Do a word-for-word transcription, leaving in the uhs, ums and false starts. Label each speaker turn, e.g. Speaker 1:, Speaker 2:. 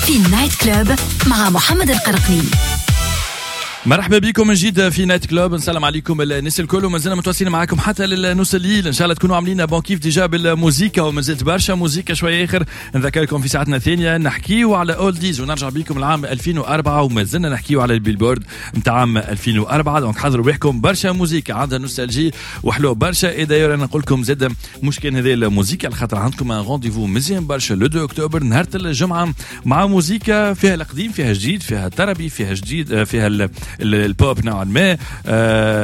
Speaker 1: في النايت كلوب مع محمد القرقني.
Speaker 2: مرحبا بكم من جديد في نايت كلوب. نسلم عليكم الناس الكل ومازلنا متواصلين معاكم حتى للنص الليل. ان شاء الله تكونوا عاملين بون كيف ديجا بالموسيقى ومازلت برشا موسيقى شويه اخر. نذكركم في ساعتنا الثانيه نحكيو على اولديز ونرجع بكم العام ألفين وأربعة ومازلنا نحكيو على البيلبورد نتاع عام ألفين وأربعة. دونك حضروا بكم برشا موسيقى عندها نوستالجي وحلو برشا. اي داير انا نقول لكم زاد مش كان هذه الموسيقى على خاطر عندكم ان رونديفو مزيان برشا لو اثنين اكتوبر نهار الجمعه مع موسيقى فيها القديم فيها جديد فيها الطربي فيها جديد فيها البوب نوعا ما.